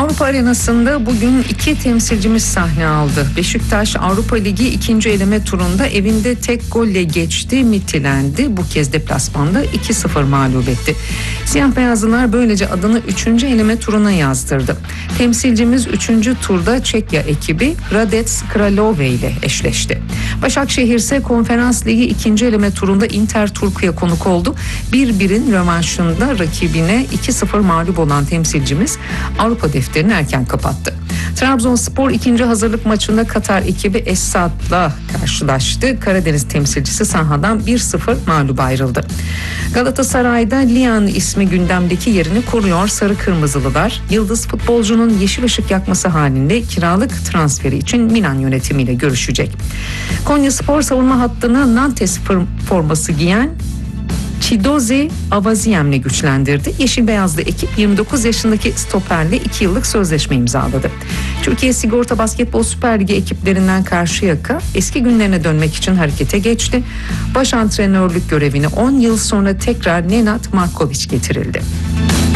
Avrupa arenasında bugün iki temsilcimiz sahne aldı. Beşiktaş Avrupa Ligi 2. eleme turunda evinde tek golle geçti, Midtjylland'i bu kez deplasmanda 2-0 mağlup etti. Siyah beyazlılar böylece adını 3. eleme turuna yazdırdı. Temsilcimiz 3. turda Çekya ekibi Hradec Kralove ile eşleşti. Başakşehir ise Konferans Ligi 2. eleme turunda Inter Turku'ya konuk oldu. 1-1'in rövanşında rakibine 2-0 mağlup olan temsilcimiz Avrupa defterini erken kapattı. Trabzonspor 2. hazırlık maçında Katar ekibi Esad'la karşılaştı. Karadeniz temsilcisi sahadan 1-0 mağlup ayrıldı. Galatasaray'da Lian ismi gündemdeki yerini koruyor Sarı Kırmızılılar. Yıldız futbolcunun yeşil ışık yakması halinde kiralık transferi için Milan yönetimiyle görüşecek. Konyaspor savunma hattını Nantes forması giyen Chidozie Avaziyem'le güçlendirdi. Yeşil beyazlı ekip 29 yaşındaki stoperle 2 yıllık sözleşme imzaladı. Türkiye Sigorta Basketbol Süper Ligi ekiplerinden Karşıyaka eski günlerine dönmek için harekete geçti. Baş antrenörlük görevine 10 yıl sonra tekrar Nenad Marković getirildi.